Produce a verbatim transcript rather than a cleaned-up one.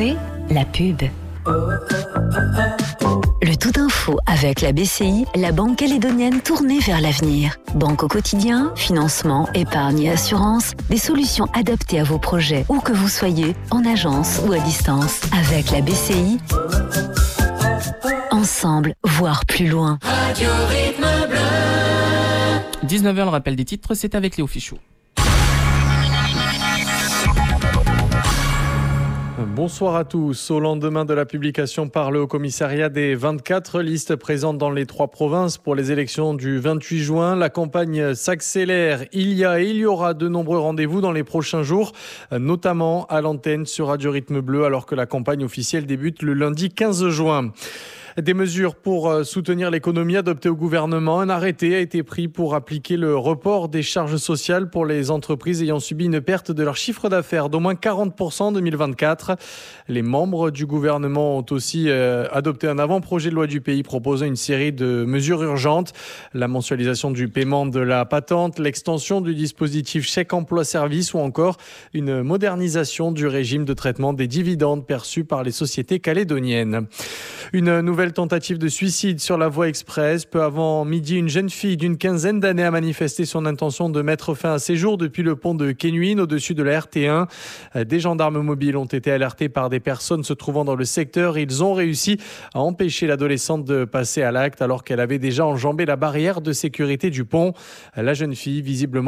Écoutez la pub. Le tout info avec la B C I, la banque calédonienne tournée vers l'avenir. Banque au quotidien, financement, épargne et assurance, des solutions adaptées à vos projets, où que vous soyez, en agence ou à distance. Avec la B C I, ensemble, voire plus loin. Radio Rythme Bleu. dix-neuf heures, le rappel des titres, c'est avec Léo Fichot. Bonsoir à tous. Au lendemain de la publication par le Haut-Commissariat des vingt-quatre listes présentes dans les trois provinces pour les élections du vingt-huit juin, la campagne s'accélère. Il y a et il y aura de nombreux rendez-vous dans les prochains jours, notamment à l'antenne sur Radio Rythme Bleu, alors que la campagne officielle débute le lundi quinze juin. Des mesures pour soutenir l'économie adoptées au gouvernement. Un arrêté a été pris pour appliquer le report des charges sociales pour les entreprises ayant subi une perte de leur chiffre d'affaires d'au moins quarante pour cent en deux mille vingt-quatre. Les membres du gouvernement ont aussi adopté un avant-projet de loi du pays proposant une série de mesures urgentes. La mensualisation du paiement de la patente, l'extension du dispositif chèque emploi-service ou encore une modernisation du régime de traitement des dividendes perçus par les sociétés calédoniennes. Une nouvelle tentative de suicide sur la voie express. Peu avant midi, une jeune fille d'une quinzaine d'années a manifesté son intention de mettre fin à ses jours depuis le pont de Kénuine au-dessus de la R T un. Des gendarmes mobiles ont été alertés par des personnes se trouvant dans le secteur. Ils ont réussi à empêcher l'adolescente de passer à l'acte alors qu'elle avait déjà enjambé la barrière de sécurité du pont. La jeune fille, visiblement